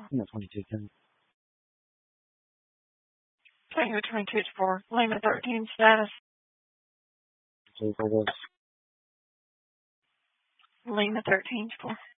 No, 2210. Tango 22-4. Lima 13 status. So for this. Lima 13-4.